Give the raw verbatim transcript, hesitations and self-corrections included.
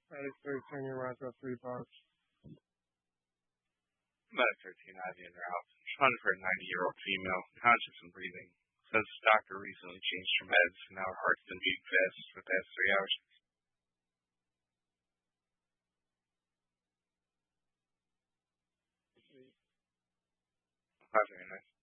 Medicare, turn your around to three bucks. Medicare T N I V in their house. Responded for a ninety-year-old female, conscious and breathing. Says the doctor recently changed her meds, and now her heart's been beating fast for the past three hours. Sweet. That's very nice.